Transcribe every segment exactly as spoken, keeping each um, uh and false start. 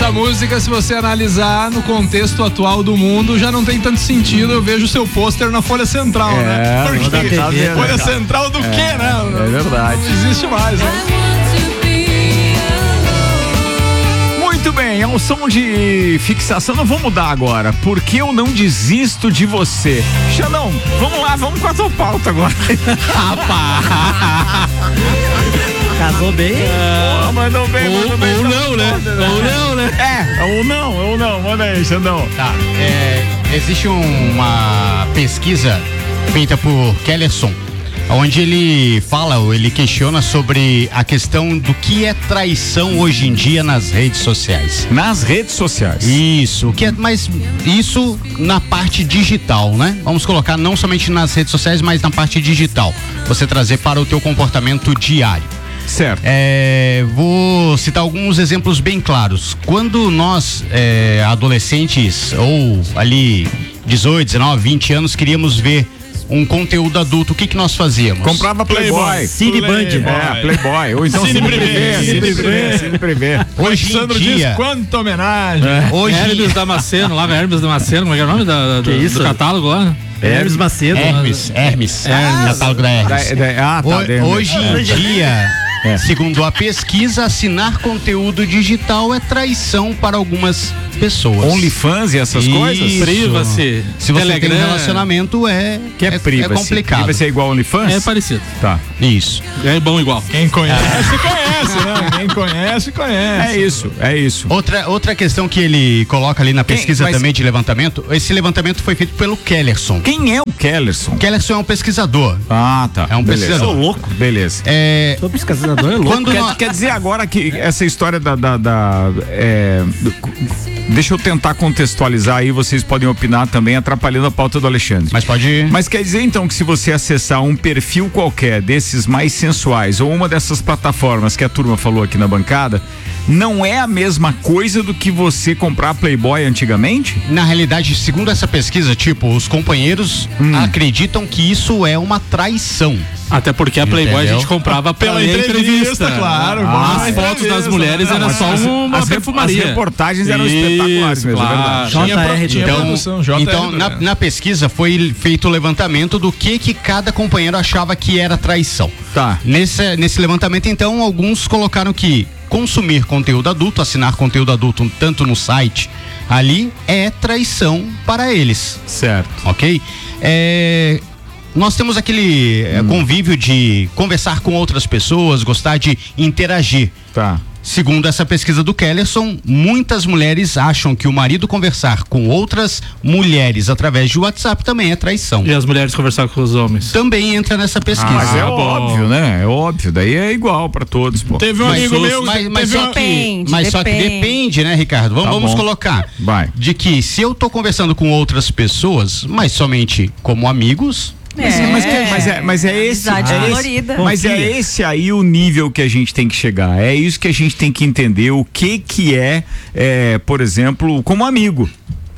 Essa música, se você analisar no contexto atual do mundo, já não tem tanto sentido. Eu vejo o seu pôster na Folha Central, é, né? Porque T V, Folha né, Central do é, quê, né? É verdade. Não existe mais, né? Muito bem, é um som de fixação. Não vou mudar agora. Porque eu não desisto de você. Xandão, vamos lá, vamos com a tua pauta agora. Rapaz! Casou bem? Oh, mandou bem, ou, mandou bem. Ou não, né? Ou não, né? É, ou não, ou não. Manda aí, Xandão. Tá, é, existe uma pesquisa feita por Kellerson, onde ele fala, ou ele questiona sobre a questão do que é traição hoje em dia nas redes sociais. Nas redes sociais. Isso, o que é, mas isso na parte digital, né? Vamos colocar não somente nas redes sociais, mas na parte digital. Você trazer para o teu comportamento diário. Certo. É, vou citar alguns exemplos bem claros. Quando nós, é, adolescentes, ou ali dezoito, dezenove, vinte anos, queríamos ver um conteúdo adulto, o que que nós fazíamos? Comprava Playboy, Cine Band. É, Playboy, ou então Cine Cine Privé, Privé, Cine Cine Privé. Privé, Cine Privé. Hoje em Sandro dia, diz quanta homenagem. hoje Hermes Damasceno, lá, Hermes Damasceno, como é que é o nome da, do, isso? do catálogo lá? Hermes Macedo. Hermes, Hermes, Hermes. catálogo da Hermes. Da- da- ah, tá. Ho- dentro. Hoje em dia, É. segundo a pesquisa, assinar conteúdo digital é traição para algumas pessoas. OnlyFans e essas Isso. coisas? Privacy. Se você Telegram, tem um relacionamento, é, Que é, é, privacy. é complicado. Privacy é igual OnlyFans? É parecido. Tá. Isso. É bom igual. Quem conhece, conhece, né? Quem conhece, conhece. É isso, é isso. Outra, outra questão que ele coloca ali na Quem- pesquisa mas- também de levantamento, esse levantamento foi feito pelo Kellerson. Quem é o Kellerson? Kellerson é um pesquisador. Ah, tá. É um Beleza. pesquisador. Sou louco. Beleza. É, Sou pesquisador, é louco. quando Quer, nós- quer dizer agora que essa história da. da, da, é, do- deixa eu tentar contextualizar aí, vocês podem opinar também, atrapalhando a pauta do Alexandre. Mas pode. Mas quer dizer então que se você acessar um perfil qualquer desses mais sensuais ou uma dessas plataformas que a turma falou aqui na bancada, não é a mesma coisa do que você comprar Playboy antigamente? Na realidade, segundo essa pesquisa, tipo, os companheiros Hum. acreditam que isso é uma traição. Até porque a Playboy Entendeu? a gente comprava pela Pela entrevista. entrevista, claro, Ah, bom, as fotos entrevista, das mulheres né? era Mas só as- uma as, perfumaria. As reportagens eram Isso, espetaculares mesmo, claro. é verdade. J Tinha, pro- R. tinha Então, produção, J R, então na, né? na pesquisa foi feito o levantamento do que que cada companheiro achava que era traição. Tá. Nesse, nesse levantamento, então, alguns colocaram que consumir conteúdo adulto, assinar conteúdo adulto tanto no site ali é traição para eles. Certo. Ok? É, nós temos aquele é, convívio de conversar com outras pessoas, gostar de interagir. Tá. Segundo essa pesquisa do Kellerson, muitas mulheres acham que o marido conversar com outras mulheres através de WhatsApp também é traição. E as mulheres conversar com os homens. Também entra nessa pesquisa. Mas é Ah, bom. óbvio, né? É óbvio. Daí é igual pra todos, pô. Teve um Mas, amigo meu. mas, mas teve só um- que, Depende, mas só que depende. depende, né, Ricardo? Vamos, Tá vamos bom. colocar. Vai. De que se eu tô conversando com outras pessoas, mas somente como amigos, Mas, mas, que- mas é, mas é esse. Amizade é esse- colorida. mas é esse aí o nível que a gente tem que chegar. É isso que a gente tem que entender. O que que é, é por exemplo, como amigo.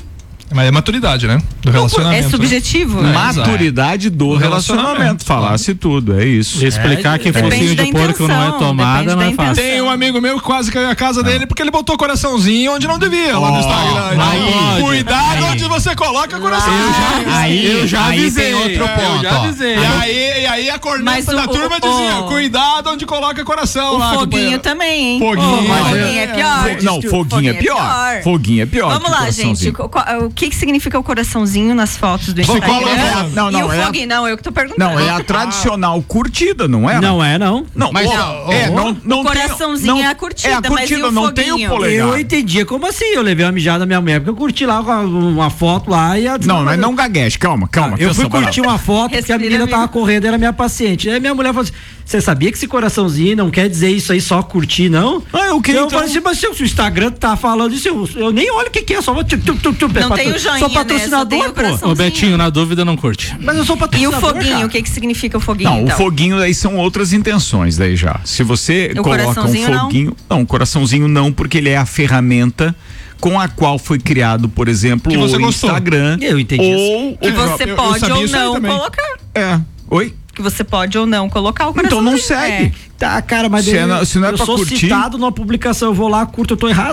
Mas é maturidade, né? Do relacionamento. É né? subjetivo? É, Maturidade do, Do relacionamento. relacionamento. Falasse tudo, é isso. E explicar que Depende focinho da de porco não é intenção, tomada, depende mas é da fácil. Tem um amigo meu que quase caiu a casa dele porque ele botou coraçãozinho onde não devia lá no Instagram. não Então, pode. cuidado Aí. onde você coloca coraçãozinho. aí, eu já aí avisei, tem outro é, ponto. eu já ó. avisei. E aí, e aí a corneta Mas da o- turma o- dizia, o- cuidado onde coloca coração O lá. foguinho companheiro. também, hein? Foguinho. O Mas foguinho é- é pior. Não, foguinho é pior. Foguinho é pior. Vamos que lá, coraçãozinho. gente. O, qual- o que que significa o coraçãozinho nas fotos do Instagram? Psicólogo, não, não, e o é a- foguinho? Não, eu que tô perguntando. Não, é a tradicional curtida, não é? Não é, não. Não, Mas, ó, ó, é, ó, não, não o tem- coraçãozinho não- é a curtida, é a mas e curtida, o não tem o foguinho? polegar. Eu entendia como assim. Eu levei uma mijada da minha mulher, porque eu curti lá com a- uma foto lá e a Não, mas não gagueje, calma, calma. Eu fui atenção, vai lá. curtir uma foto porque a Respira, menina tava amigo. correndo, era minha paciente. Aí minha mulher falou assim: você sabia que esse coraçãozinho não quer dizer isso aí só curtir, não? Ah, o que Eu então? falei assim, mas se o Instagram tá falando isso, eu, eu nem olho o que que é, só vou. Tchup, tchup, tchup, tchup, é Não tem o joinha, Sou né? Só patrocinador, tem o pô. coração. Ô Betinho, na dúvida não curte. Mas eu sou E o patrocinador. foguinho, cara. o que que significa o foguinho, Não, então? o foguinho daí são outras intenções daí já. Se você O coloca um coraçãozinho não? foguinho, não, o coraçãozinho não, porque ele é a ferramenta com a qual foi criado, por exemplo, Que você o gostou. Instagram. Eu entendi Ou Que o você próprio- eu pode sabia ou isso aí não também. colocar. É. Oi? Que você pode ou não colocar o Então coraçãozinho. não segue. É. Tá, cara, mas Se daí é na- se não é eu pra sou curtir- citado numa publicação, eu vou lá, curto, eu tô errado.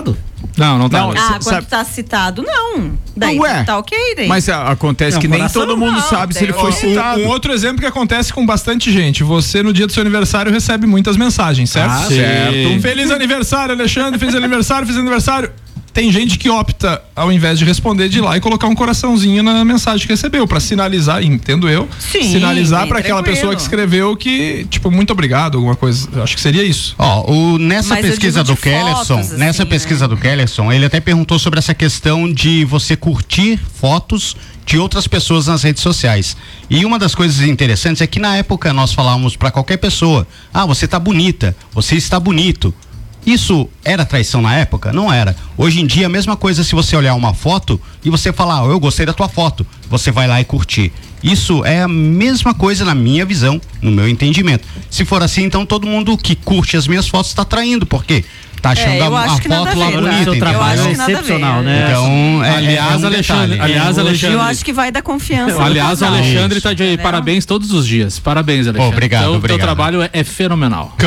Não, não tá. Não, Ah, quando sabe- tá citado, não. Daí Ué, tá ok, daí. Mas a- acontece Não, que nem coração todo mundo não, sabe se daí ele eu- foi Um- citado. Um outro exemplo que acontece com bastante gente. Você, no dia do seu aniversário, recebe muitas mensagens, certo? Ah, sim. Feliz aniversário, Alexandre. Feliz aniversário, feliz aniversário. Tem gente que opta, ao invés de responder, de ir lá e colocar um coraçãozinho na mensagem que recebeu, pra sinalizar, entendo eu, Sim, sinalizar bem pra aquela tranquilo. pessoa que escreveu que, tipo, muito obrigado, alguma coisa. Eu acho que seria isso. Ó, o, nessa Mas eu pesquisa digo do de Kellerson, fotos, nessa assim, pesquisa né? do Kellerson, ele até perguntou sobre essa questão de você curtir fotos de outras pessoas nas redes sociais. E uma das coisas interessantes é que na época nós falávamos pra qualquer pessoa: ah, você tá bonita, você está bonito. Isso era traição na época? Não era. Hoje em dia, a mesma coisa se você olhar uma foto e você falar, oh, eu gostei da tua foto, você vai lá e curtir. Isso é a mesma coisa na minha visão, no meu entendimento. Se for assim, então todo mundo que curte as minhas fotos está traindo, por quê? Tá achando É, eu a, a acho que nada foto a lá ver, bonita, né? Seu entendeu? trabalho acho é que nada a ver, excepcional, né? né? Então, é, Aliás, é um Alexandre, detalhe. aliás, É, Alexandre. Eu acho que vai da confiança. do Aliás, o casal. Alexandre tá de Entendeu? parabéns todos os dias. Parabéns, Alexandre. Obrigado, Teu- obrigado. Teu trabalho é, é fenomenal.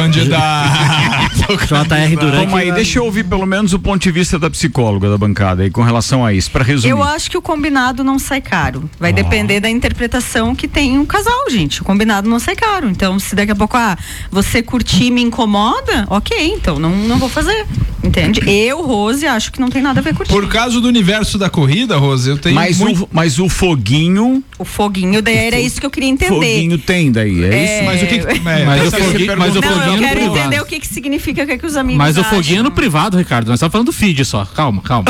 Candidato. J R Durante. Toma aí, deixa eu ouvir pelo menos o ponto de vista da psicóloga da bancada aí com relação a isso, pra resumir. Eu acho que o combinado não sai caro. Vai depender da interpretação que tem um casal, gente. O combinado não sai caro. Então, se daqui a pouco, ah, você curtir me incomoda, ok, então não, não vou fazer. Entende? Eu, Rose, acho que não tem nada a ver curtir. Por causa do universo da corrida, Rose, eu tenho Mas, muito... o, mas o foguinho, O foguinho, daí era isso que eu queria entender. foguinho tem daí, é, É, isso? Mas o que, que é, Mas essa o é a foguinho- pergunta. mas o Não, foguinho eu no quero privado. entender o que, que significa, o que, que os amigos Mas o acham. foguinho é no privado, Ricardo. Nós estamos falando do feed só. Calma, calma.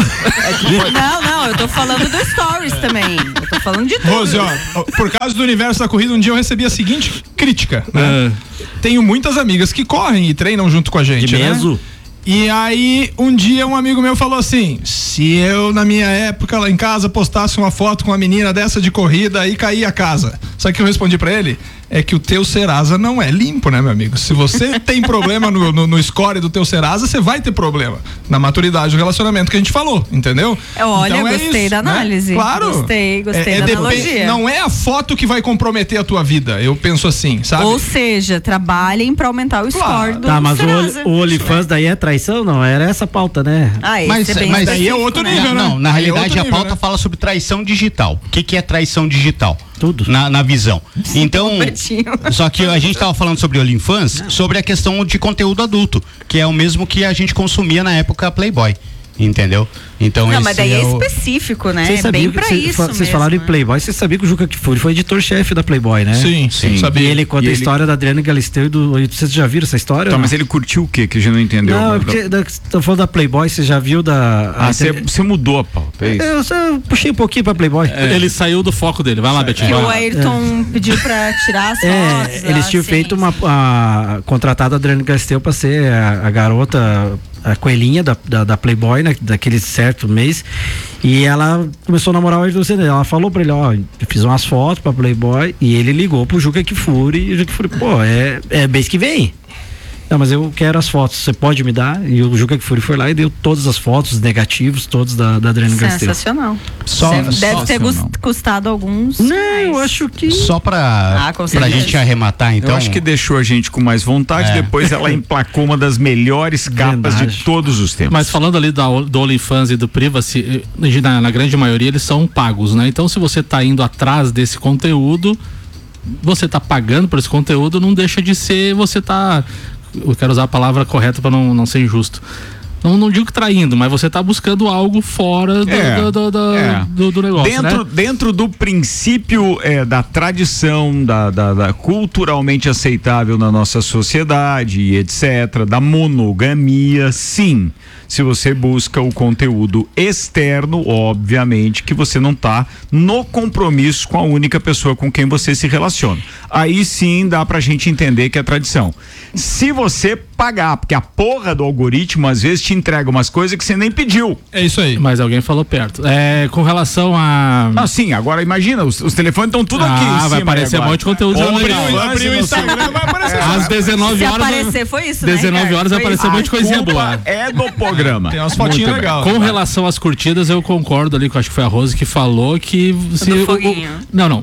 Não, não, eu tô falando do stories também. Eu tô falando de tudo. Rose, ó, por causa do universo da corrida, um dia eu recebi a seguinte crítica, né? É. Tenho muitas amigas que correm e treinam junto com a gente, Que né? mesmo? E aí, um dia um amigo meu falou assim: se eu, na minha época, lá em casa, postasse uma foto com uma menina dessa de corrida, aí caía a casa. Sabe o que eu respondi pra ele? É que o teu Serasa não é limpo, né, meu amigo? Se você tem problema no, no, no score do teu Serasa, você vai ter problema na maturidade do relacionamento que a gente falou, entendeu? Olha, Então é gostei isso, da né? análise. Claro. Gostei, gostei É- é da depen- analogia. Não é a foto que vai comprometer a tua vida, eu penso assim, sabe? Ou seja, trabalhem pra aumentar o Claro. score do Tá, mas Serasa. o, o OnlyFans daí é traição? Não, era essa a pauta, né? Ah, esse Mas, é bem mas daí é específico, outro né? nível, né? Não, na Aí é realidade outro a nível, pauta né? fala sobre traição digital. O que, que é traição digital? Tudo. Na, na visão. Então, Pertinho. só que a gente estava falando sobre OnlyFans, sobre a questão de conteúdo adulto, que é o mesmo que a gente consumia na época Playboy. Entendeu? Então Não, esse mas daí é é o... específico, né? Vocês É sabiam bem que pra cês- isso fa- Vocês mesmo, falaram em né? Playboy, você sabia que o Juca Kfouri foi editor-chefe da Playboy, né? Sim, Sim. E sabia. ele conta E a ele- história da Adriana Galisteu e do. Vocês já viram essa história? Tá, ou mas não? ele curtiu o quê? Que a gente não entendeu. Não, é porque da- tô falando da Playboy, você já viu da. Ah, a- você você mudou a pauta, é isso? eu, só puxei um pouquinho pra Playboy. Ele saiu do foco dele. Vai lá, Betinho. Que vai o lá. Ayrton pediu pra tirar as É, fotos. eles ah, tinham sim, feito sim. uma. A, contratado a Adriana Galisteu pra ser a, a garota, a coelhinha da, da, da Playboy, né, daquele certo mês. E ela começou a namorar o Ayrton Senna. Ela falou pra ele: ó, eu fiz umas fotos pra Playboy. E ele ligou pro Juca Kfouri. E o Juca Kfouri, pô, é, é mês que vem. Não, mas eu quero as fotos, você pode me dar? E o Juca Kfouri foi lá e deu todas as fotos, os negativos, todos da, da Adriana Galisteu. Sensacional. Só- Deve, só- deve ter sensacional. gust- custado alguns. Não, reais. eu acho que. Só pra, Ah, com pra certeza. gente arrematar, então. Eu acho que deixou a gente com mais vontade, É. depois ela emplacou uma das melhores capas Verdade. de todos os tempos. Mas falando ali da, do OnlyFans e do Privacy, eh, na, na grande maioria eles são pagos, né? Então se você tá indo atrás desse conteúdo, você tá pagando por esse conteúdo, não deixa de ser, você tá, eu quero usar a palavra correta para não, não ser injusto. Não, não digo que traindo, mas você tá buscando algo fora do, É, do, do, do, é. do- do negócio, Dentro, né? dentro do princípio é, da tradição, da, da- da culturalmente aceitável na nossa sociedade e etcétera, da monogamia, sim. Se você busca o conteúdo externo, obviamente que você não está no compromisso com a única pessoa com quem você se relaciona. Aí sim dá pra gente entender que é tradição. Se você pagar, porque a porra do algoritmo às vezes te entrega umas coisas que você nem pediu. É isso aí. Mas alguém falou perto. É, com relação a. Ah, sim, agora imagina, os, os telefones estão tudo aqui. em Ah, vai cima aparecer um agora. monte de conteúdo Abriu, legal. abriu o Instagram, vai aparecer. Às dezenove Se horas. aparecer, foi isso, né, dezenove Ricardo? horas vai Foi aparecer um isso. monte de coisinha Culpa boa. é do programa. Tem umas fotinhas Muito bem. legais. Com relação às curtidas, eu concordo ali, que eu acho que foi a Rose que falou que se Do o- foguinho. o- não, não.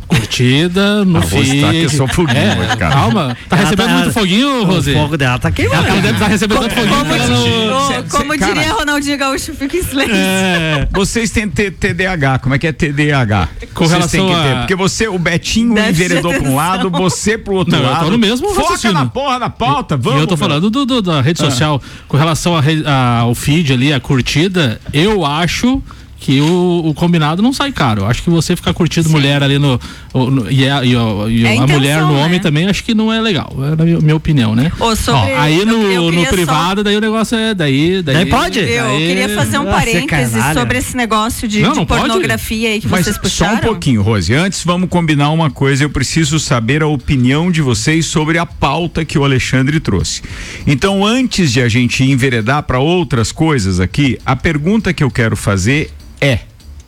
Curtida no Ah, Rose tá feed. que só foguinho É, hoje, cara. calma. Tá Ela recebendo tá- muito foguinho, Rose? O fogo dela tá queimando. Ela deve estar recebendo muito foguinho. Como, ela não- Ô, Cê- como cê- cara- diria Ronaldinho Gaúcho, fica em silêncio. É, Vocês têm T- TDAH, como é que é T D A H? Com Vocês têm relação que ter, a- porque você, o Betinho Déficit de enveredou pra um lado, você pro outro Não, eu lado. tô no mesmo Foca raciocínio. na porra da pauta, E vamos. eu tô meu. falando do, do- da rede social. Com relação a re- a- ao feed ali, a curtida, eu acho que o, o combinado não sai caro. Eu acho que você ficar curtindo mulher ali no. o- no- e a, e a- e É a a intenção, mulher no homem né? também, acho que não é legal. É na minha, minha opinião, né? Ô, sobre- Ó, aí eu- no, eu no queria só- privado, daí o negócio é. Daí, daí, Daí pode? Eu daí- queria fazer um Ah, parêntese canalha. sobre esse negócio de, Não, de não pode? pornografia aí que Mas vocês só puxaram. um pouquinho, Rose. Antes, vamos combinar uma coisa. Eu preciso saber a opinião de vocês sobre a pauta que o Alexandre trouxe. Então, antes de a gente enveredar para outras coisas aqui, a pergunta que eu quero fazer é: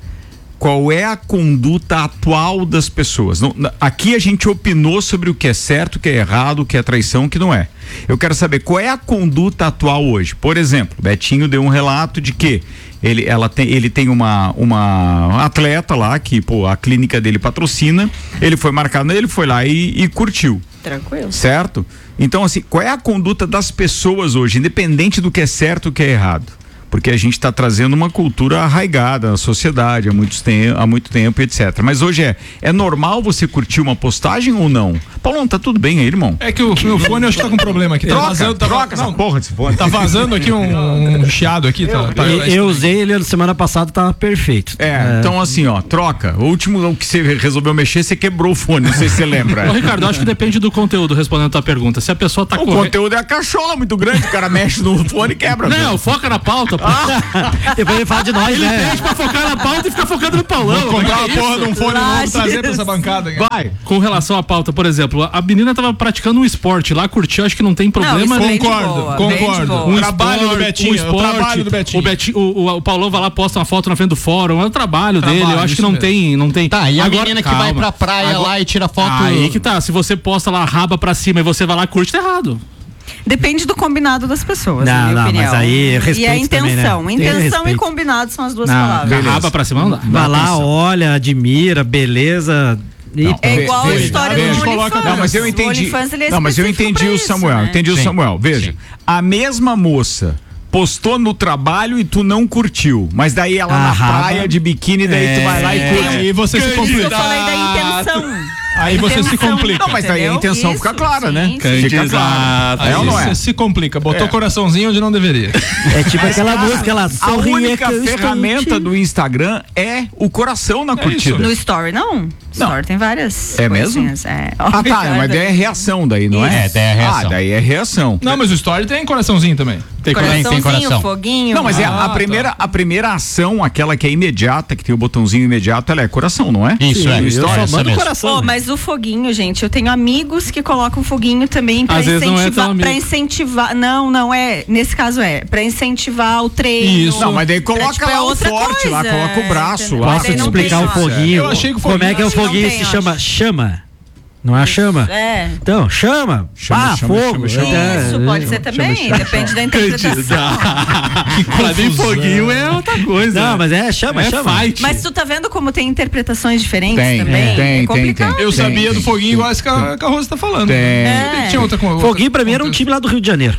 qual é a conduta atual das pessoas? Não, na- aqui a gente opinou sobre o que é certo, o que é errado, o que é traição, o que não é. Eu quero saber qual é a conduta atual hoje. Por exemplo, Betinho deu um relato de que ele, ela tem, ele tem uma, uma atleta lá que, pô, a clínica dele patrocina. Ele foi marcado, ele foi lá e, e curtiu. Tranquilo. Certo? Então, assim, qual é a conduta das pessoas hoje, independente do que é certo e o que é errado? Porque a gente está trazendo uma cultura arraigada na sociedade há, muitos tem, há muito tempo, etcétera. Mas hoje é, é normal você curtir uma postagem ou não? Paulão, tá tudo bem aí, irmão? É que o meu fone eu acho que tá com problema aqui. Tá Troca, vazando, tá, troca essa não, porra desse fone. tá vazando aqui um, um chiado aqui. Tá, tá- Eu, eu usei ele semana passada, tava perfeito. É, então assim, ó, troca. O último que você resolveu mexer, você quebrou o fone, não sei se você lembra. Ô, Ricardo, eu acho que depende do conteúdo, respondendo a tua pergunta. Se a pessoa tá O corre- conteúdo é a cachola muito grande, o cara mexe no fone e quebra. Não, foca na pauta, pô. Depois ele fala de nós, Ele né? pede pra focar na pauta e fica focando no Paulão. Vou comprar Que uma isso? porra de um fone novo e trazer pra essa bancada. aqui. Vai. Com relação à pauta, por exemplo, a menina tava praticando um esporte lá, curtiu, acho que não tem problema. isso nenhum. bem de Concordo, boa, bem de concordo. boa. Um trabalho do Betinho, um é o esporte, trabalho do Betinho. O, Betinho, o, o, o Paulão vai lá, posta uma foto na frente do fórum, é o trabalho, Trabalho, dele, eu acho que isso não mesmo. tem, não tem. Tá, e a Agora, menina que calma. vai pra praia Agora- lá e tira foto. Aí que tá, se você posta lá raba pra cima e você vai lá curte, tá errado. Depende do combinado das pessoas, Não, na minha não, opinião. mas aí E a respeito também, né? intenção. Tem Intenção e respeito. combinado são as duas Não, palavras. raba pra cima não dá. Vai lá, olha, admira, beleza. E É igual a Veja, história veja. do Coloca- OnlyFans. Não, mas eu O entendi. OnlyFans, ele é Não, mas eu específico entendi pra o isso, Samuel. né? Entendi o Sim, Samuel. Veja, sim. a mesma moça postou no trabalho e tu não curtiu, mas daí ela A na raba- praia de biquíni, daí tu vai lá e É. curte. Aí você se Isso que eu complica. falei da intenção. Aí você se Intenção, complica. Não, mas daí a entendeu? intenção Isso, fica clara, né? sim, sim. Fica claro. Aí É ou não você é? se complica. Botou É. coraçãozinho onde não deveria. é tipo aquela música lá, A sorria única que eu estou ferramenta te- do Instagram é o coração na curtida. No Story, não. Story tem várias. É mesmo? coisinhas, É. Ah, tá, mas daí é reação daí, não é? Isso. É, daí é reação. Ah, daí é reação. Não, mas o story tem coraçãozinho também. Tem Coraçãozinho, tem coração. foguinho. Não, mas é a Ah, primeira, a primeira ação, aquela que é imediata, que tem o botãozinho imediato, ela é coração, não é? Isso, Sim, é. eu História, só essa mando mesmo. coração. Pô, mas o foguinho, gente, eu tenho amigos que colocam foguinho também pra Às vezes não é tão incentivar, amigo. pra incentivar. Não, não é. Nesse caso é pra incentivar o treino. Isso. Não, mas daí Pra, coloca tipo, é lá o outra forte, lá, coisa, coloca o braço entendeu? lá. Mas Posso aí te não explicar tem, o ó. foguinho? Eu achei que o Como é que é o foguinho- foguinho Não se tem, chama? acho. Chama. Não é a chama? É. Então, chama. Chama, ah, chama, fogo. chama, chama. É, Isso, é, pode ser também. Depende da interpretação. Pra mim, foguinho é outra coisa. Não, mas é, chama, é chama. fight. Mas tu tá vendo como tem interpretações diferentes Tem, também? tem, é complicado. tem, Eu Tem, sabia tem, do foguinho igual esse que a, que a Rosa tá falando. Tem. É. Tinha outra com Foguinho pra mim era um time lá do Rio de Janeiro.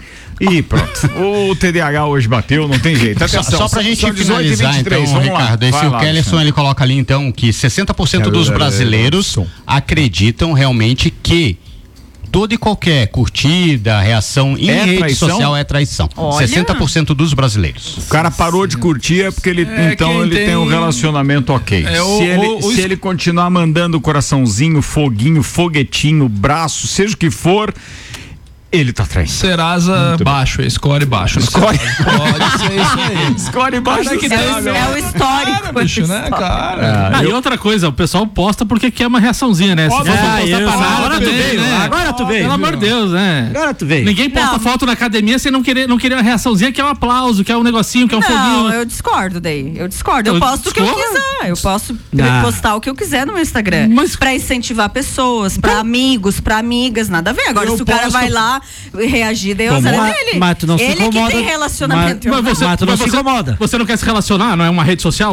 Ih, pronto. O T D A H hoje bateu, não tem jeito. Só, Atenção, só pra gente são dezoito e finalizar, vinte e três, então, vamos lá. Ricardo, esse Vai o lá, Kellerson, Alexandre. ele coloca ali, então, que sessenta por cento dos brasileiros acreditam realmente que toda e qualquer curtida, reação em É rede traição? social é traição. Olha. sessenta por cento dos brasileiros. O cara parou de curtir é porque ele, É, então quem ele tem... tem um relacionamento ok. É, o- se ele, o- o se es- ele continuar mandando coraçãozinho, foguinho, foguetinho, braço, seja o que for, ele tá traindo. Serasa baixo, score baixo. Score. Pode ser isso aí. Score baixo. Mas é que É, dá, o, meu. é o histórico. Cara, bicho, né, cara? Ah, e outra coisa, o pessoal posta porque quer uma reaçãozinha, né? Se Óbvio, você ah, postar eu- pra nada, agora tu também, veio, né? agora tu veio. Pelo amor de Deus, né? Agora tu veio. Ninguém posta Não. foto na academia sem não querer, não querer uma reaçãozinha, que é um aplauso, que é um negocinho, que é um Não, foguinho. eu discordo daí. Eu discordo. Eu, Eu posto o que eu discordo? quiser. Eu posso Ah. postar o que eu quiser no meu Instagram. Mas- Pra incentivar pessoas, pra amigos, pra amigas, nada a ver. Agora, Eu se o cara posto- vai lá reagir, daí Como? é Mas- dele. mas tu não se Ele que incomoda. tem relacionamento. Mas- eu mas você- Mas tu não se incomoda. Você não quer se relacionar? Não é uma rede social?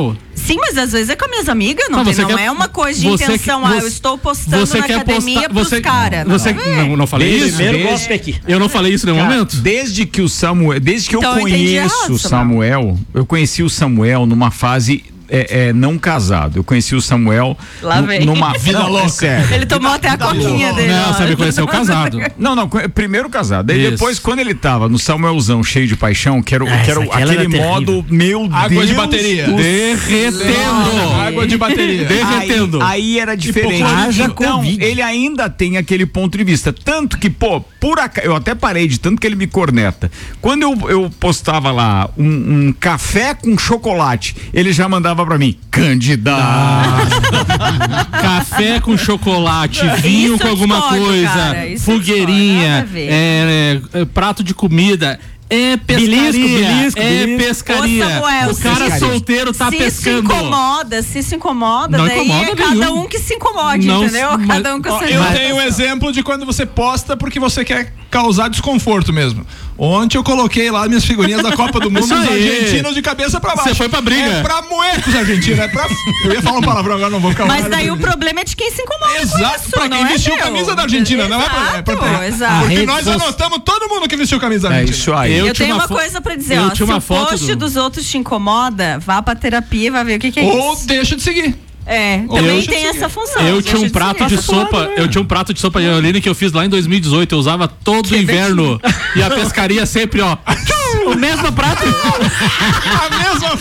Sim, mas às vezes é com as minhas amigas, não, Mas tem, você não quer- é uma coisa de você intenção, quer- ah, eu você- estou postando você na quer academia postar, pros você, caras. você não, não falei isso? Primeiro Desde- gosto aqui. Eu não falei isso em nenhum Cara, momento. Desde que o Samuel, desde que Então eu eu entendi conheço errado, o Samuel, eu conheci o Samuel numa fase é, é, não casado. Eu conheci o Samuel Lá nu- vem. numa Vida não, é louca. sério. Ele tomou até a coquinha dele. Não, ó. você me conheceu casado. Não, não, co- primeiro casado. Daí Isso. depois, quando ele tava no Samuelzão cheio de paixão, que era, o- Ah, que era o- essa aquela aquele era modo, meu Água Deus. de bateria. do Derretendo. Água de bateria. Derretendo. Aí, aí era diferente. Haja Então, Covid. ele ainda tem aquele ponto de vista. Tanto que, pô, por acaso, eu até parei de tanto que ele me corneta. Quando eu, eu postava lá um, um café com chocolate, ele já mandava pra mim, candidato. Café com chocolate, vinho Isso com eu alguma discordo, coisa, cara, isso eu discordo, fogueirinha, nada a ver. é, é, é, prato de comida. É pescaria, Belisco, belisco, é belisco. pescaria. Ô, Samuel, o cara se- solteiro tá se pescando. Se incomoda, se se incomoda, Não daí incomoda é cada nenhum. um que se incomode, Não, entendeu? mas- Cada um com a Ó, sua eu interpretação. tenho um exemplo de quando você posta porque você quer causar desconforto mesmo. Ontem eu coloquei lá minhas figurinhas da Copa do Mundo, Isso os aí. argentinos de cabeça pra baixo. Você foi pra briga. É pra moer com os argentinos, é pra... Eu ia falar um palavrão, agora não vou ficar... Mas daí o problema é de quem se incomoda com Exato, isso, pra não quem é vestiu a meu. camisa da Argentina, não é pra... É pra, Exato, pra- exato. Porque rede nós social- anotamos todo mundo que vestiu a camisa da É Argentina. isso aí. Eu Eu, tinha tenho uma uma fo- coisa pra dizer, eu ó, tinha se uma o foto post do- dos outros te incomoda, vá pra terapia e vai ver o que, que é Ou isso. deixa de seguir. É, Ou também deixa de tem seguir. essa função. Eu deixa tinha um prato seguir. de sopa, eu tinha um prato de sopa de Aeolina que eu fiz lá em dois mil e dezoito, eu usava todo o inverno e a pescaria sempre, ó, o mesmo prato. A mesma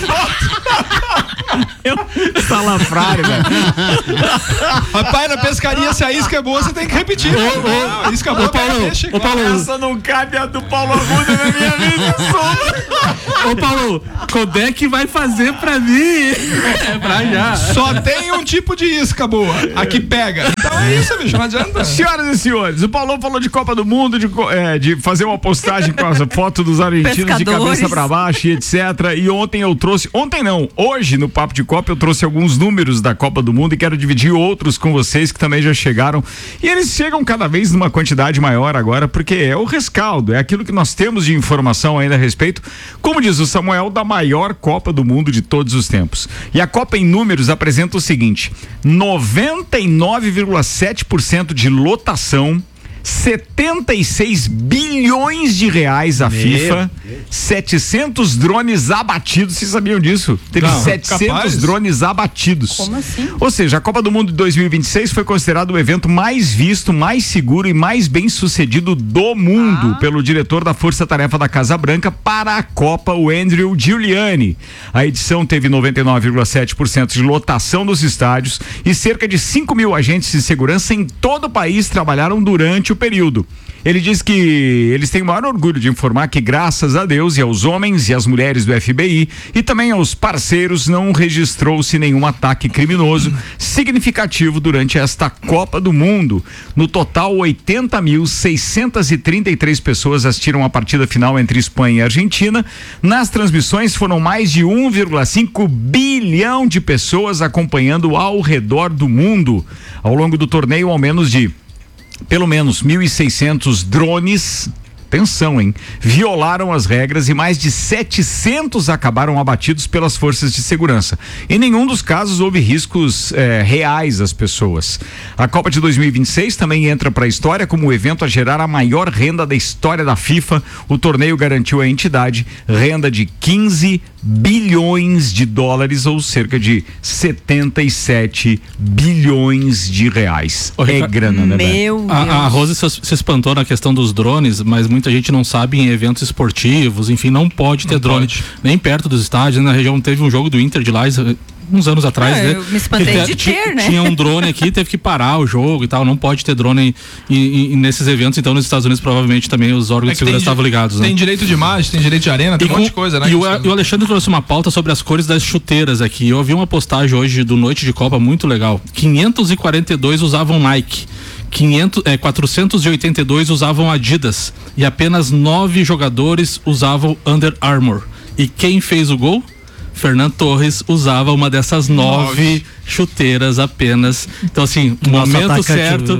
foto. Salafrário, velho. Rapaz, na pescaria, se a isca é boa, você tem que repetir. né? Não, a isca boa, Ô, Paulo, pega peixe. ô, Paulo, Essa não cabe a do Paulo Arruda na minha vida. Ô Paulo, quando é que vai fazer pra mim? É pra já. Só tem um tipo de isca boa, a que pega. Então é isso, bicho, não adianta. Senhoras e senhores, o Paulão falou de Copa do Mundo, de, co- é, de fazer uma postagem com a foto dos argentinos de Pescadores. cabeça pra baixo e etcétera. E ontem eu trouxe, ontem não, hoje no Papo de Copa eu trouxe alguns números da Copa do Mundo e quero dividir outros com vocês que também já chegaram. E eles chegam cada vez numa quantidade maior agora, porque é o rescaldo, é aquilo que nós temos de informação ainda a respeito, como diz o Samuel, da maior Copa do Mundo de todos os tempos. E a Copa em números apresenta o seguinte: noventa e nove vírgula sete por cento de lotação, setenta e seis bilhões de reais a FIFA, setecentos drones abatidos. Vocês sabiam disso? Teve Não, setecentos capaz. drones abatidos. Como assim? Ou seja, a Copa do Mundo de dois mil e vinte e seis foi considerado o evento mais visto, mais seguro e mais bem sucedido do mundo Ah. pelo diretor da Força Tarefa da Casa Branca para a Copa, o Andrew Giuliani. A edição teve noventa e nove vírgula sete por cento de lotação dos estádios e cerca de cinco mil agentes de segurança em todo o país trabalharam durante o período. Ele diz que eles têm o maior orgulho de informar que, graças a Deus e aos homens e às mulheres do F B I e também aos parceiros, não registrou-se nenhum ataque criminoso significativo durante esta Copa do Mundo. No total, oitenta mil seiscentos e trinta e três pessoas assistiram a partida final entre Espanha e Argentina. Nas transmissões foram mais de um vírgula cinco bilhão de pessoas acompanhando ao redor do mundo. Ao longo do torneio, ao menos de pelo menos mil e seiscentos drones, atenção, hein, violaram as regras e mais de setecentos acabaram abatidos pelas forças de segurança. Em nenhum dos casos houve riscos eh, reais às pessoas. A Copa de dois mil e vinte e seis também entra para a história como o evento a gerar a maior renda da história da FIFA. O torneio garantiu à entidade renda de quinze bilhões de dólares, ou cerca de setenta e sete bilhões de reais. Ô, É Ricardo, grana, né, velho? Meu Deus. A, a Rose se, se espantou na questão dos drones, mas muita gente não sabe em eventos esportivos, enfim, não pode ter Não drone pode. nem perto dos estádios. Na região teve um jogo do Inter de lá, eh, uns anos atrás, É, né? eu me espantei Que de ti- ter, né? Tinha um drone aqui, teve que parar o jogo e tal, não pode ter drone em- em- em- nesses eventos, então nos Estados Unidos provavelmente também os órgãos É de que tem segurança di- estavam ligados, né? Tem direito de imagem, tem direito de arena, tem um com- monte de coisa, né? E o, que- e o Alexandre trouxe uma pauta sobre as cores das chuteiras aqui. Eu vi uma postagem hoje do Noite de Copa muito legal. quinhentos e quarenta e dois usavam Nike. quinhentos, é, quatrocentos e oitenta e dois usavam Adidas. E apenas nove jogadores usavam Under Armour. E quem fez o gol? Fernando Torres usava uma dessas nove, Nove. chuteiras apenas. Então, assim, Nosso momento atacante, certo. o-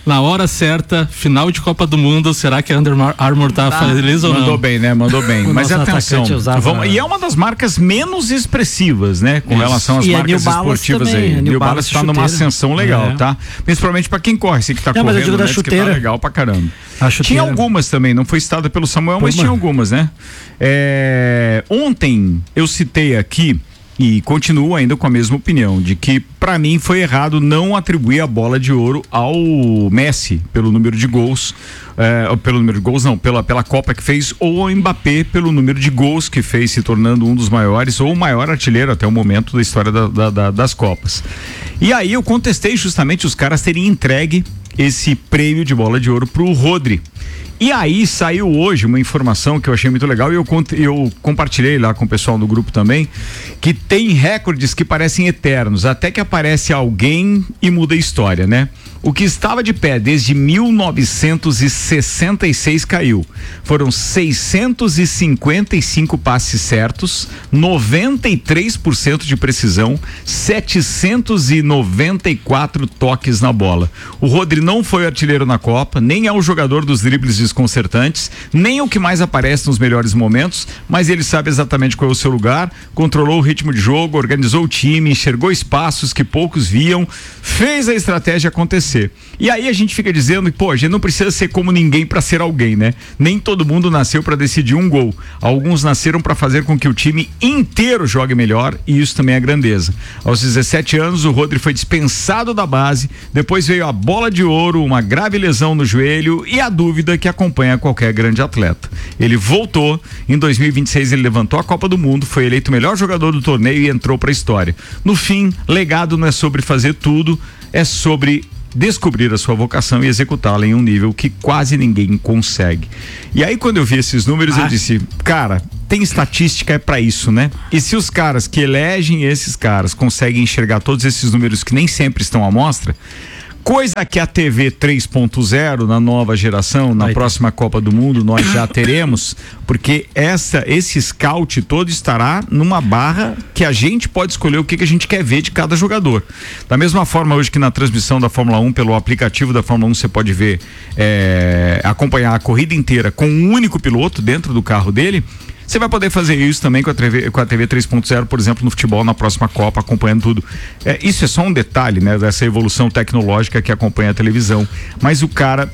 Na hora certa, final de Copa do Mundo, será que a Under Armour tá Bah. feliz ou não? Mandou bem, né? Mandou bem. O Mas nosso atenção, atacante usava- vamos, e é uma das marcas menos expressivas, né? Com Isso. relação às E a marcas New Balance esportivas também, aí. a New New Balance Balance está numa chuteira. ascensão legal, É. tá? Principalmente pra quem corre, você que tá Não, mas eu correndo, digo da né? Diz que tá chuteira. legal pra caramba. A chuteira. Tinha algumas também, não foi citada pelo Samuel, mas Puma. tinha algumas, né? É, ontem eu citei aqui e continuo ainda com a mesma opinião de que pra mim foi errado não atribuir a bola de ouro ao Messi pelo número de gols, é, pelo número de gols não, pela, pela Copa que fez, ou ao Mbappé pelo número de gols que fez, se tornando um dos maiores ou o maior artilheiro até o momento da história da, da, da, das Copas. E aí eu contestei justamente os caras terem entregue esse prêmio de bola de ouro pro Rodri. E aí saiu hoje uma informação que eu achei muito legal e eu, eu compartilhei lá com o pessoal do grupo também, que tem recordes que parecem eternos, até que aparece alguém e muda a história, né? O que estava de pé desde mil novecentos e sessenta e seis caiu. Foram seiscentos e cinquenta e cinco passes certos, noventa e três por cento de precisão, setecentos e noventa e quatro toques na bola. O Rodri não foi artilheiro na Copa, nem é o jogador dos dribles desconcertantes, nem o que mais aparece nos melhores momentos, mas ele sabe exatamente qual é o seu lugar, controlou o ritmo de jogo, organizou o time, enxergou espaços que poucos viam, fez a estratégia acontecer. E aí a gente fica dizendo que, pô, a gente não precisa ser como ninguém para ser alguém, né? Nem todo mundo nasceu para decidir um gol. Alguns nasceram para fazer com que o time inteiro jogue melhor, e isso também é grandeza. Aos dezessete anos, o Rodri foi dispensado da base, depois veio a bola de ouro, uma grave lesão no joelho e a dúvida que acompanha qualquer grande atleta. Ele voltou, em dois mil e vinte e seis ele levantou a Copa do Mundo, foi eleito o melhor jogador do torneio e entrou para a história. No fim, legado não é sobre fazer tudo, é sobre descobrir a sua vocação e executá-la em um nível que quase ninguém consegue. E aí quando eu vi esses números, ah. eu disse, cara, tem estatística é pra isso, né? E se os caras que elegem esses caras conseguem enxergar todos esses números que nem sempre estão à mostra, coisa que a T V três ponto zero na nova geração, na Vai próxima ter. Copa do Mundo, nós já teremos, porque essa, esse scout todo estará numa barra que a gente pode escolher o que, que a gente quer ver de cada jogador. Da mesma forma hoje que na transmissão da Fórmula um, pelo aplicativo da Fórmula um, você pode ver, é, acompanhar a corrida inteira com um único piloto dentro do carro dele. Você vai poder fazer isso também com a T V, com a T V três ponto zero, por exemplo, no futebol, na próxima Copa, acompanhando tudo. É, isso é só um detalhe, né, dessa evolução tecnológica que acompanha a televisão. Mas o cara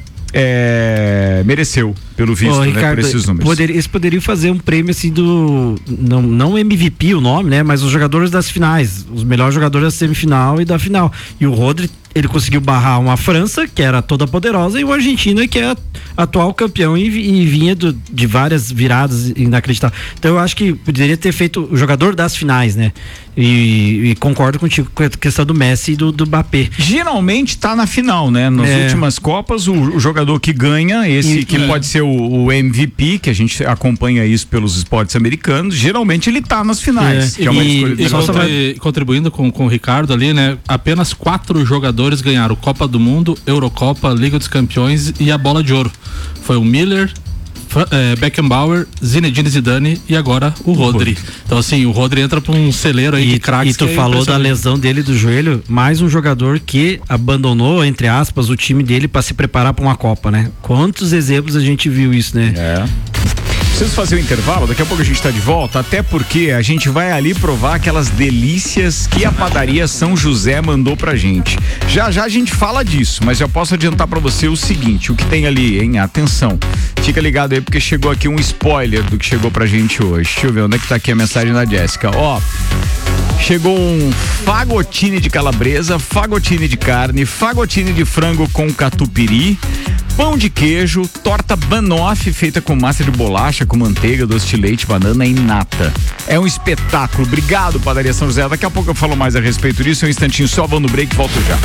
é, mereceu, pelo visto, Ô, né, Ricardo, por esses números. Poder, eles poderiam fazer um prêmio assim do. Não, não M V P o nome, né? Mas os jogadores das finais, os melhores jogadores da semifinal e da final. E o Rodri, ele conseguiu barrar uma França, que era toda poderosa, e o Argentina, que é atual campeão e, e vinha do, de várias viradas inacreditáveis. Então eu acho que poderia ter feito o jogador das finais, né? E, e concordo contigo com a questão do Messi e do, do Mbappé. Geralmente tá na final, né? Nas é. últimas Copas, o, o jogador que ganha, esse e, que é. pode ser o, o M V P, que a gente acompanha isso pelos esportes americanos, geralmente ele tá nas finais. É. Que é uma e, e contra, contribuindo com, com o Ricardo ali, né? Apenas quatro jogadores ganharam Copa do Mundo, Eurocopa, Liga dos Campeões e a Bola de Ouro. Foi o Miller, É, Beckenbauer, Zinedine Zidane e agora o Rodri. Então assim, o Rodri entra pra um celeiro aí e, de craques. E tu é falou da lesão dele do joelho, mais um jogador que abandonou, entre aspas, o time dele para se preparar para uma Copa, né? Quantos exemplos a gente viu isso, né? É. Preciso fazer o intervalo, daqui a pouco a gente tá de volta, até porque a gente vai ali provar aquelas delícias que a padaria São José mandou pra gente. Já já a gente fala disso, mas eu posso adiantar pra você o seguinte, o que tem ali, hein? Atenção, fica ligado aí porque chegou aqui um spoiler do que chegou pra gente hoje. Deixa eu ver onde é que tá aqui a mensagem da Jéssica. Ó, chegou um fagotine de calabresa, fagotine de carne, fagotine de frango com catupiry, pão de queijo, torta banoffee feita com massa de bolacha, com manteiga, doce de leite, banana e nata. É um espetáculo. Obrigado, Padaria São José. Daqui a pouco eu falo mais a respeito disso. Um instantinho só, vou no break e volto já.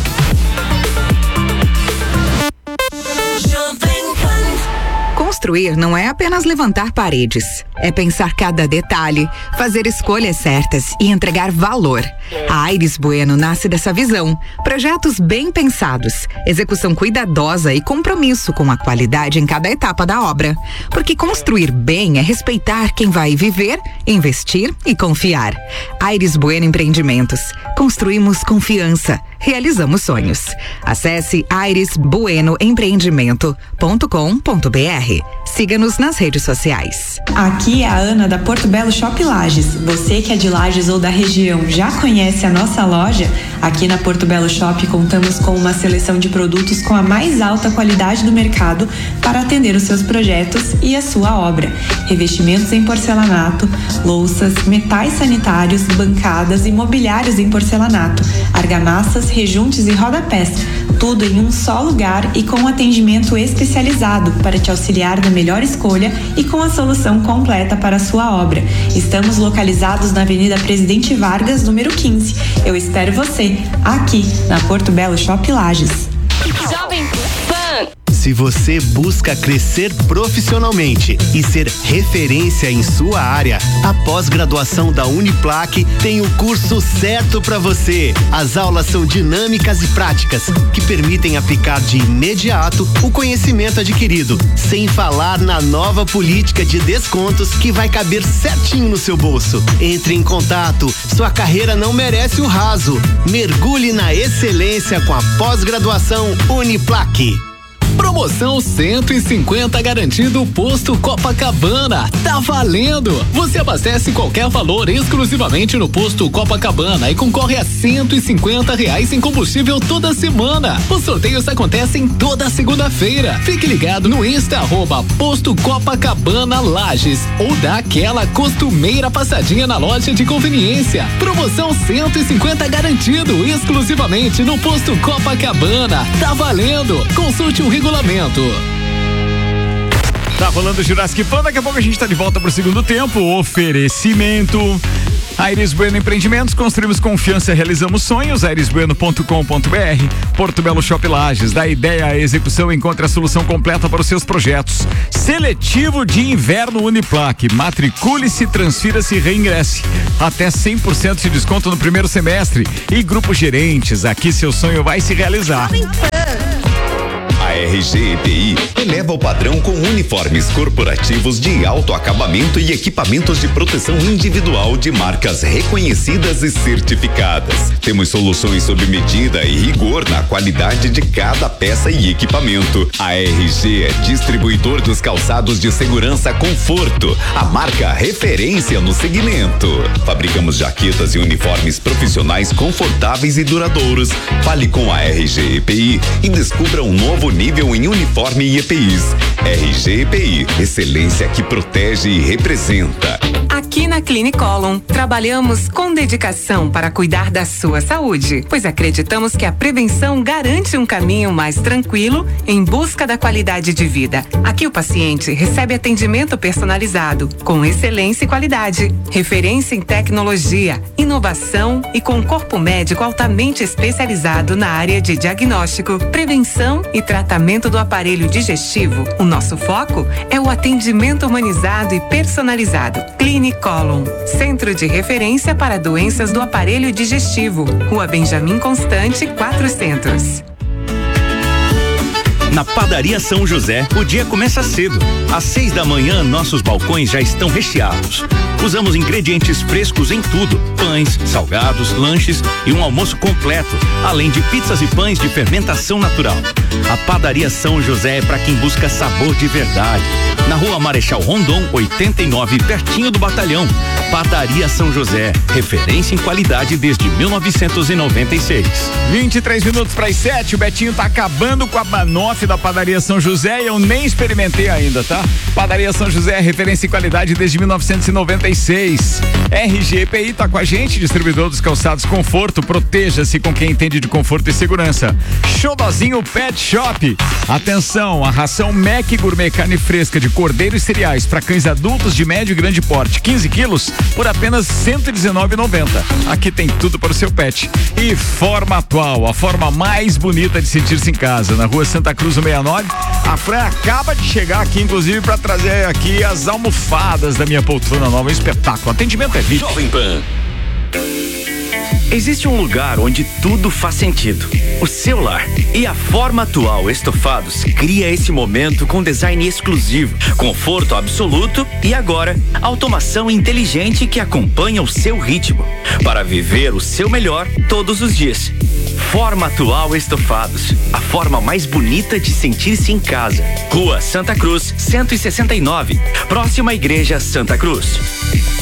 Construir não é apenas levantar paredes, é pensar cada detalhe, fazer escolhas certas e entregar valor. A Aires Bueno nasce dessa visão. Projetos bem pensados, execução cuidadosa e compromisso com a qualidade em cada etapa da obra. Porque construir bem é respeitar quem vai viver, investir e confiar. Aires Bueno Empreendimentos. Construímos confiança. realizamos sonhos. Acesse aires bueno empreendimento ponto com ponto br. Siga-nos nas redes sociais. Aqui é a Ana da Porto Belo Shop Lages. Você que é de Lages ou da região já conhece a nossa loja? Aqui na Porto Belo Shop contamos com uma seleção de produtos com a mais alta qualidade do mercado para atender os seus projetos e a sua obra. Revestimentos em porcelanato, louças, metais sanitários, bancadas e mobiliários em porcelanato, argamassas, rejuntes e rodapés. Tudo em um só lugar e com atendimento especializado para te auxiliar na melhor escolha e com a solução completa para a sua obra. Estamos localizados na Avenida Presidente Vargas, número quinze. Eu espero você aqui na Porto Belo Shop Lages. Jovem Pan. Se você busca crescer profissionalmente e ser referência em sua área, a pós-graduação da Uniplac tem o curso certo para você. As aulas são dinâmicas e práticas, que permitem aplicar de imediato o conhecimento adquirido, sem falar na nova política de descontos que vai caber certinho no seu bolso. Entre em contato, sua carreira não merece o raso. Mergulhe na excelência com a pós-graduação Uniplac. Promoção cento e cinquenta garantido Posto Copacabana. Tá valendo! Você abastece qualquer valor exclusivamente no Posto Copacabana e concorre a cento e cinquenta reais em combustível toda semana. Os sorteios acontecem toda segunda-feira. Fique ligado no Insta arroba Posto Copacabana Lages ou dá aquela costumeira passadinha na loja de conveniência. Promoção cento e cinquenta garantido exclusivamente no Posto Copacabana. Tá valendo! Consulte o regulamento. Tá rolando o Jurassic Pan, daqui a pouco a gente tá de volta pro segundo tempo. Oferecimento Aires Bueno Empreendimentos, construímos confiança, realizamos sonhos. aires bueno ponto com ponto br. Porto Belo Shop Lages, da ideia à execução, encontre a solução completa para os seus projetos. Seletivo de inverno Uniplac, matricule-se, transfira-se e reingresse. Até cem por cento de desconto no primeiro semestre. E Grupo Gerentes, aqui seu sonho vai se realizar. A R G E P I eleva o padrão com uniformes corporativos de alto acabamento e equipamentos de proteção individual de marcas reconhecidas e certificadas. Temos soluções sob medida e rigor na qualidade de cada peça e equipamento. A R G é distribuidor dos calçados de segurança Conforto, a marca referência no segmento. Fabricamos jaquetas e uniformes profissionais confortáveis e duradouros. Fale com a R G E P I e descubra um novo nível em uniforme e E P Is. R G E P I, excelência que protege e representa. Aqui na Clinicolon, trabalhamos com dedicação para cuidar da sua saúde, pois acreditamos que a prevenção garante um caminho mais tranquilo em busca da qualidade de vida. Aqui o paciente recebe atendimento personalizado, com excelência e qualidade, referência em tecnologia, inovação e com corpo médico altamente especializado na área de diagnóstico, prevenção e tratamento do aparelho digestivo. O nosso foco é o atendimento humanizado e personalizado. Clinicolon, centro de referência para doenças do aparelho digestivo. Rua Benjamin Constante, quatrocentos. Na Padaria São José, o dia começa cedo. Às seis da manhã, nossos balcões já estão recheados. Usamos ingredientes frescos em tudo: pães, salgados, lanches e um almoço completo, além de pizzas e pães de fermentação natural. A Padaria São José é para quem busca sabor de verdade. Na Rua Marechal Rondon, oitenta e nove, pertinho do Batalhão. Padaria São José, referência em qualidade desde mil novecentos e noventa e seis. vinte e três minutos para as sete, o Betinho tá acabando com a banoffee da Padaria São José e eu nem experimentei ainda, tá? Padaria São José, referência em qualidade desde mil novecentos e noventa e seis. R G P I tá com a gente, distribuidor dos calçados Conforto, proteja-se com quem entende de conforto e segurança. Xodozinho Pet Shop. Atenção, a ração Mac Gourmet carne fresca de cordeiro e cereais para cães adultos de médio e grande porte, quinze quilos, por apenas cento e dezenove reais e noventa centavos. Aqui tem tudo para o seu pet. E Forma Atual, a forma mais bonita de sentir-se em casa, na Rua Santa Cruz sessenta e nove. A Fran acaba de chegar aqui, inclusive, para trazer aqui as almofadas da minha poltrona nova. Um espetáculo. Atendimento é vídeo. Jovem Pan. Existe um lugar onde tudo faz sentido. O seu lar. E a Forma Atual Estofados cria esse momento com design exclusivo, conforto absoluto e agora, automação inteligente que acompanha o seu ritmo. Para viver o seu melhor todos os dias. Forma Atual Estofados. A forma mais bonita de sentir-se em casa. Rua Santa Cruz, cento e sessenta e nove. Próxima à Igreja Santa Cruz.